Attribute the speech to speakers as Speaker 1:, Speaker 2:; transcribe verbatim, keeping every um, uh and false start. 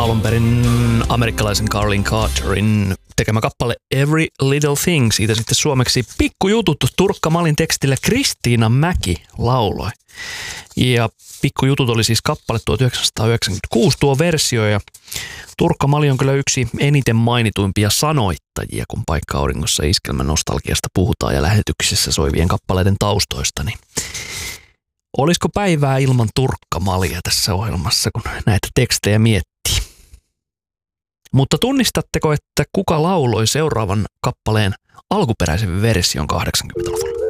Speaker 1: alun perin amerikkalaisen Carlin Carterin tekemä kappale Every Little Thing. Siitä sitten suomeksi Pikkujutut Turkka Malin tekstillä Kristiina Mäki lauloi. Ja Pikkujutut oli siis kappale tuhatyhdeksänsataayhdeksänkymmentäkuusi tuo versio, ja Turkka Mali on kyllä yksi eniten mainituimpia sanoittajia, kun Paikka auringossa iskelmän nostalgiasta puhutaan ja lähetyksessä soivien kappaleiden taustoista. Niin olisiko päivää ilman Turkka Malia tässä ohjelmassa, kun näitä tekstejä miettii? Mutta tunnistatteko, että kuka lauloi seuraavan kappaleen alkuperäisen version kahdeksankymmentäluvulla?